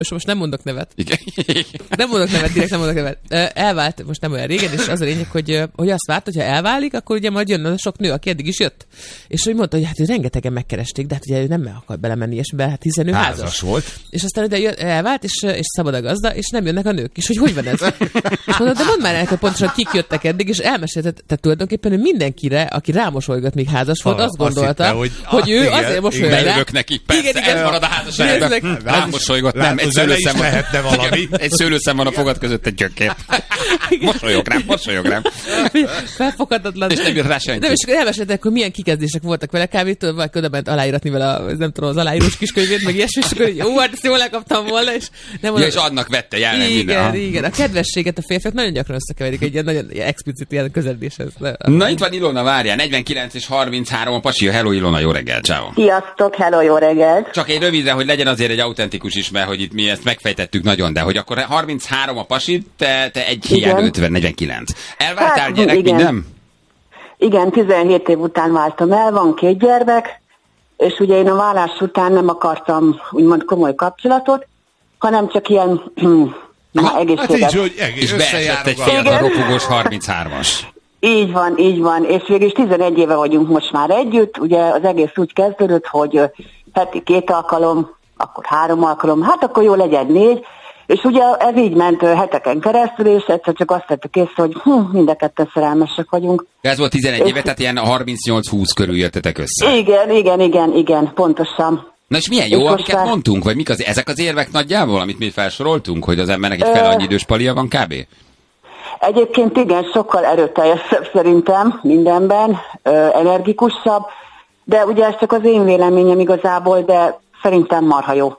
most nem mondok nevet. Igen. Nem mondok nevet, direkt nem mondok nevet. Elvált most nem olyan régen, és az a lényeg, hogy azt várt, hogyha elválik, akkor ugye majd jön az a sok nő, aki eddig is jött. És hogy mondta, hogy hát rengetegen megkeresték, de hát ugye ő nem akar belemenni ilyesmibe, hát hiszen ő házas volt. És aztán ugye elvált, és szabad a gazda, és nem jönnek a nők is, hogy van ez? És mondta, de mondd már neked pontosan, kik jöttek eddig, és elmesélte, tehát tulajdonképpen ő mindenkire, aki rámosolygott, még házas volt, azt gondolta, hogy ő igen, azért mosolygott rá. Bejövök neki, persze, ez marad a házasságban. Rámosolygott, nem, egy szőlőszem van. Lehetne valami. Egy szőlőszem van a fogad között, egy gyökér. Mosolyog rám. Felfoghatatlan. És nem jön rá senki. Nem, és akkor elmeséltek, hogy milyen kikezdések voltak vele, kávétől, vagy ködöbent aláíratni vele nem tudom, az aláírós kiskönyvét, meg ilyesmi, és akkor jó, hát ezt jól lekaptam volna, és nem ja, és adnak vette jelen minden. Igen, a kedvességet a férfiak nagyon gyakran összekeverik egy ilyen nagyon explicit ilyen közeledéshez. Na itt van Ilona, várjál, 49 és 33 a pasi, hello Ilona, jó reggel, ciao. Sziasztok, hello, jó reggelt. Csak egy rövidre, hogy legyen azért egy autentikus is, mert hogy itt mi ezt megfejtettük nagyon, de hogy akkor 33 a pasi, te egy hiány 50, 49. Elváltál hát, gyerek, igen. nem? Igen, 17 év után váltam el, van 2 gyermek, és ugye én a vállás után nem akartam úgymond komoly kapcsolatot, hanem csak ilyen egészséges. Hát így, hogy És beesett egy fiatal ropogós 33-as. Így van, és végülis 11 éve vagyunk most már együtt, ugye az egész úgy kezdődött, hogy heti 2 alkalom, akkor 3 alkalom, hát akkor jó legyen 4, és ugye ez így ment heteken keresztül, és egyszer csak azt tettük észre, hogy mind a ketten szerelmesek vagyunk. De ez volt 11 éve, tehát ilyen 38-20 körül jöttetek össze. Igen, pontosan. Na és milyen jó, és amiket mondtunk, vagy ezek az érvek nagyjából, amit mi felsoroltunk, hogy az embernek egy fele annyi idős palia van kb.? Egyébként igen, sokkal erőteljesebb szerintem mindenben, energikusabb, de ugye ez csak az én véleményem igazából, de szerintem marha jó.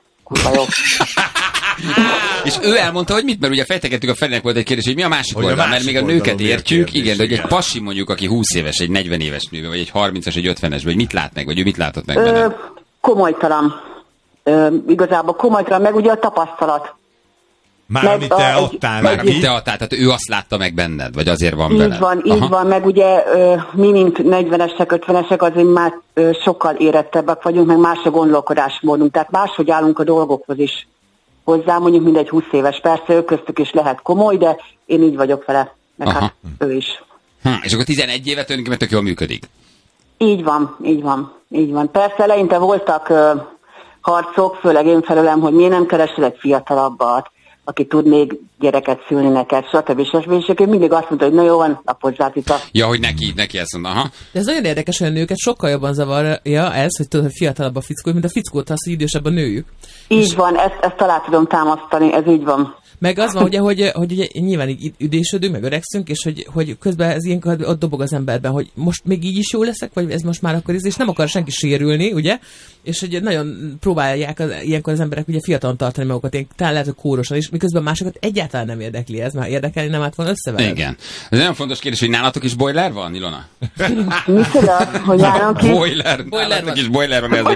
És ő elmondta, hogy mit, mert ugye fejtegettük, a Ferinek volt egy kérdés, hogy mi a másik oldal, mert még a nőket értjük, igen, de hogy egy pasi mondjuk, aki 20 éves, egy 40 éves nő, vagy egy 30-as, egy 50-es, vagy mit lát meg, vagy ő mit látott meg benne? Komolytalan. Igazából komolytalan, meg ugye a tapasztalat. Már amit te adtál neki. Amit te adtál, tehát ő azt látta meg benned, vagy azért van veled? Így van, meg ugye mi, mint 40-esek, 50-esek, azért már sokkal érettebbek vagyunk, meg más a gondolkodásmódunk, tehát máshogy állunk a dolgokhoz is hozzá, mondjuk mindegy 20 éves. Persze ők köztük is lehet komoly, de én így vagyok vele, meg hát ő is. És akkor 11 évet tulajdonképpen tök jól működik? Így van. Persze eleinte voltak harcok, főleg én felőlem, hogy miért nem keresel egy fiatalabbat, aki tud még gyereket szülni neked, stb. És ő mindig azt mondta, hogy na jó van, lapozzát itt a... Ja, hogy neki ezt mondta, aha. De ez nagyon érdekes, hogy a nőket sokkal jobban zavarja ez, hogy tudod, hogy fiatalabb a fickó, mint a fickót az, hogy idősebb a nőjük. Így van, ezt alá tudom támasztani, ez így van. Meg az van, ugye, hogy ugye nyilván így üdésödünk, meg öregszünk, és hogy közben ez ilyenkor ott dobog az emberben, hogy most még így is jó leszek, vagy ez most már akkor és nem akar senki sérülni, ugye? És hogy nagyon próbálják ilyenkor az emberek ugye fiatalon tartani magukat, ilyen talán lehet, hogy kórosan is, miközben másokat egyáltalán nem érdekli ez, mert érdekelni nem állt volna összeveled. Igen. Ez nagyon fontos kérdés, hogy nálatok is boiler van, Ilona? Micsoda? Hogy nálunk is? Boiler nálatok is boiler van, ez egy...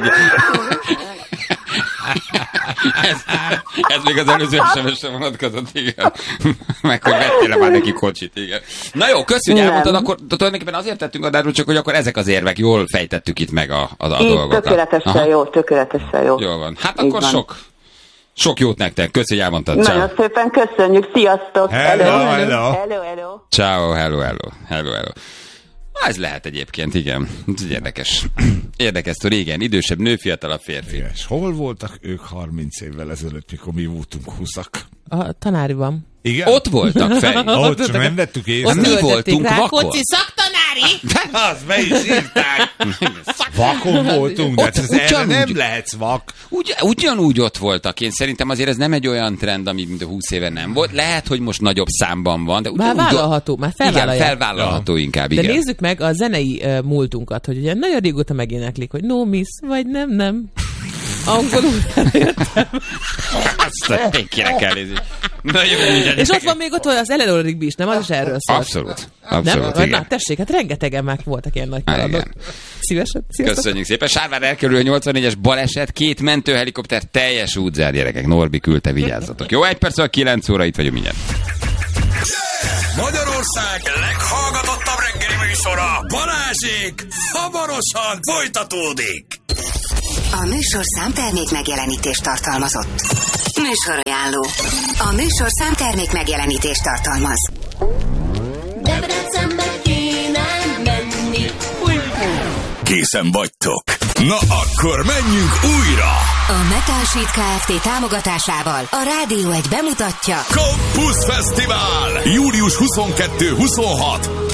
ez még az előző SMS-re vonatkozott, igen. Meg hogy vettél már neki kocsit, igen. Na jó, köszönjük, hogy elmondtad, akkor tulajdonképpen azért tettünk adásról, csak hogy akkor ezek az érvek, jól fejtettük itt meg a dolgokat. Tökéletesen jó. Jól van. Hát akkor sok jót nektek. Köszönjük, hogy elmondtad. Nagyon szépen köszönjük, sziasztok! Hello. Ciao, hello. Ez lehet egyébként, igen. Ez érdekes sztori, igen. Idősebb nő, fiatalabb férfi. És hol voltak ők 30 évvel ezelőtt, mikor mi voltunk 20-ak? A tanáriban. Igen? Ott voltak, Feri. Ott csak nem vettük észre. Mi voltunk vakon. Kocsi szaktanári! Az be is írták. Vakon voltunk, de ez erre nem lehetsz vak. Ugyanúgy ott voltak. Én szerintem azért ez nem egy olyan trend, ami mint a 20 éve nem volt. Lehet, hogy most nagyobb számban van, de már vállalható, már felvállalják. Igen, felvállalható inkább, igen. De nézzük meg a zenei múltunkat, hogy ugye nagyon régóta megéneklik, hogy no miss, vagy nem. Angolul elértem. Azt tényleg kell nézni. És ott van még ott az Eleanor Rigby is, nem? Az is erről szól. Abszolút, nem? igen. Na, tessék, hát rengetegen meg voltak ilyen nagy kalandok. Szívesen. Köszönjük szépen. Sárvár elkerül 84-es baleset, 2 mentőhelikopter teljes útzár, gyerekek. Norbi küldte, vigyázzatok. Jó, 1 perc, 9 óra, itt vagyunk mindjárt. Magyarország leghallgatottabb reggeli műsora, Balázsék, hamarosan folytatódik. A műsorszám termék megjelenítést tartalmazott. Műsorajánló. A műsorszám termék megjelenítést tartalmaz. Debrecenbe kéne menni. Készen vagytok? Na akkor menjünk újra! A Metal Sheet Kft. Támogatásával a Rádió 1 bemutatja Campus Fesztivál! Július 22-26